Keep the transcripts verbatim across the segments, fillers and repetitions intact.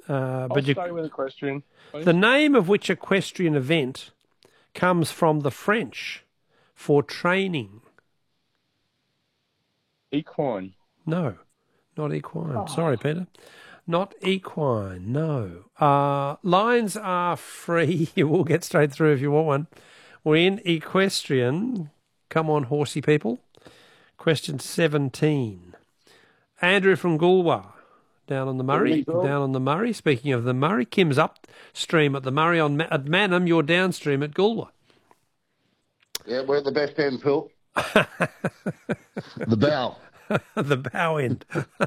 Uh, I'll but you, stay with equestrian, please. the name of which equestrian event comes from the French for training? Equine. No, not equine. Oh. Sorry, Peter. Not equine, no. Uh, lines are free. You will get straight through if you want one. We're in equestrian. Come on, horsey people. Question seventeen. Andrew from Goolwa, down on the Murray. Down on the Murray. Speaking of the Murray, Kim's upstream at the Murray on Ma- at Manham. You're downstream at Goolwa. Yeah, we're at the best end, Phil. The bow. The bow end.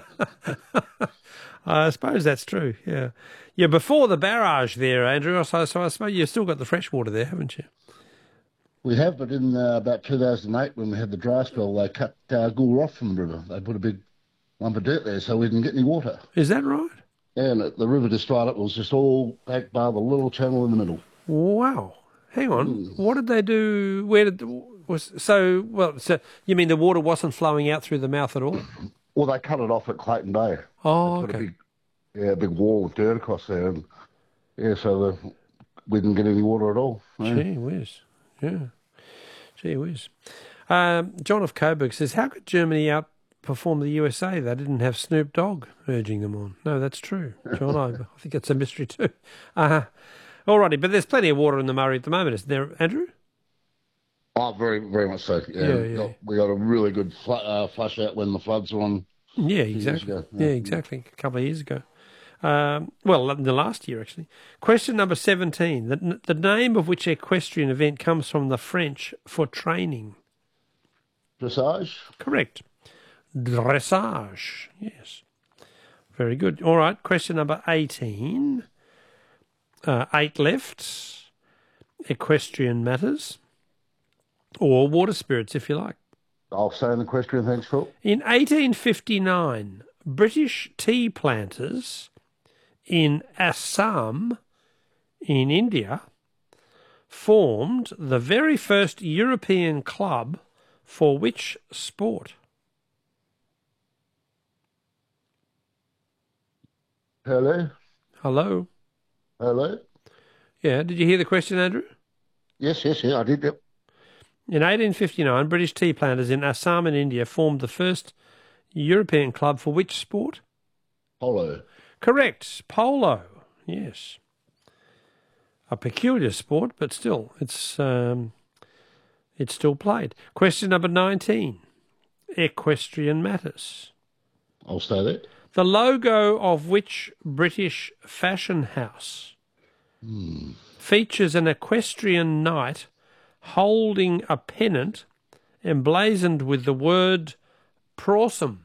I suppose that's true, yeah. You're before the barrage there, Andrew, so, so I suppose you've still got the fresh water there, haven't you? We have, but in uh, about two thousand eight, when we had the dry spell, they cut uh, Goolwa off from the river. They put a big lump of dirt there so we didn't get any water. Is that right? Yeah, and it, the river just dried up. It was just all back bar the little channel in the middle. Wow. Hang on. Mm. What did they do? Where did... was So, well, so you mean the water wasn't flowing out through the mouth at all? Well, they cut it off at Clayton Bay. Oh, okay. A big, yeah, a big wall of dirt across there. And, yeah, so the, we didn't get any water at all. Yeah. Gee whiz. Yeah. Gee whiz. Um, John of Coburg says, how could Germany outperform the U S A? They didn't have Snoop Dogg urging them on. No, that's true. John, I, I think it's a mystery too. Uh, all righty, but there's plenty of water in the Murray at the moment, isn't there, Andrew? Oh, very, very much so. Yeah, yeah, we, yeah. Got, we got a really good fl- uh, flush out when the floods were on. Yeah, exactly. Yeah. yeah, exactly. A couple of years ago. Um, well, the last year, actually. Question number seventeen. The, the name of which equestrian event comes from the French for training? Dressage? Correct. Dressage, yes. Very good. All right, question number eighteen. Uh, eight left. Equestrian matters. Or water spirits, if you like. I'll say an equestrian, thanks, Phil. In eighteen fifty-nine, British tea planters in Assam, in India, formed the very first European club for which sport? Hello? Hello? Hello? Yeah, did you hear the question, Andrew? Yes, yes, yeah, I did, yep. In eighteen fifty-nine, British tea planters in Assam in India formed the first European club for which sport? Polo. Correct. Polo. Yes. A peculiar sport, but still, it's um, it's still played. Question number nineteen. Equestrian matters. I'll stay there. The logo of which British fashion house hmm. features an equestrian knight holding a pennant emblazoned with the word Prorsum?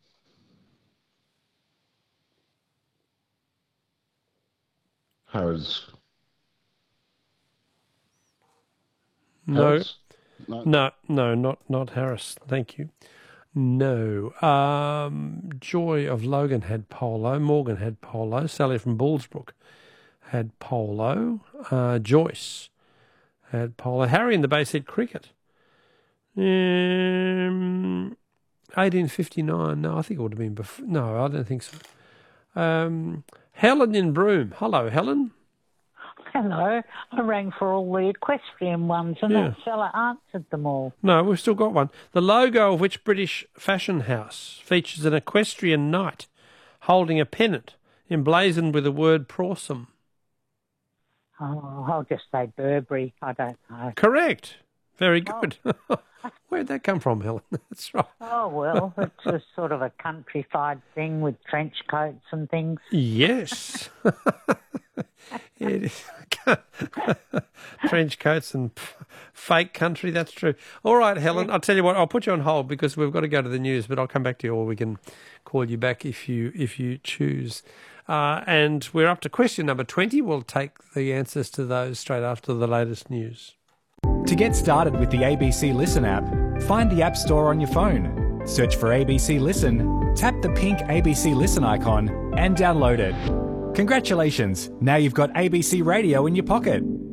Harrods. No, Harrods? No, no, no, not not Harris. Thank you. No. Um, Joy of Logan had polo. Morgan had polo. Sally from Bullsbrook had polo. Uh, Joyce had polo. Harry in the Bay said cricket. Um, eighteen fifty-nine. No, I think it would have been before. No, I don't think so. Um, Helen in Broome. Hello, Helen. Hello. I rang for all the equestrian ones and Yeah. that fella answered them all. No, we've still got one. The logo of which British fashion house features an equestrian knight holding a pennant emblazoned with the word Prorsum? Oh, I'll just say Burberry. I don't know. Correct. Very good. Oh. Where'd that come from, Helen? That's right. Oh, well, it's a sort of a countrified thing with trench coats and things. Yes. It is. Trench coats and fake country, that's true. All right, Helen, I'll tell you what, I'll put you on hold because we've got to go to the news, but I'll come back to you or we can call you back if you if you choose. Uh, and we're up to question number twenty. We'll take the answers to those straight after the latest news. To get started with the A B C Listen app, find the App Store on your phone, search for A B C Listen, tap the pink A B C Listen icon and download it. Congratulations, now you've got A B C Radio in your pocket.